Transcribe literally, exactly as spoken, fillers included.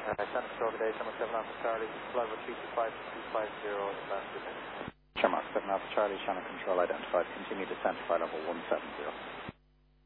Uh, Center Control today, seven seven Alpha Charlie, flight over three two five two five zero, advanced descent. Shermark seven Alpha Charlie, Shannon Control identified. Continue descent, flight level one seven zero.